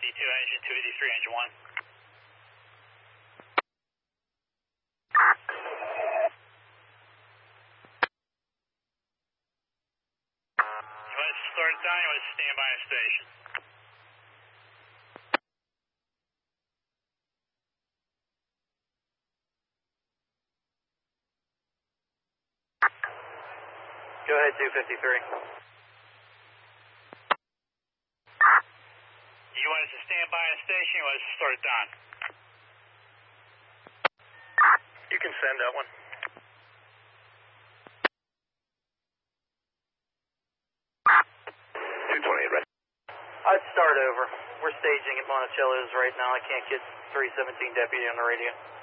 engine 283, engine 1. You want us to start it down, you want us to stand by a station? Go ahead, 253. You want us to stand by a station, you want us to start it down? You can send that one. 228, right? I'd start over. We're staging at Monticello's right now. I can't get 317 deputy on the radio.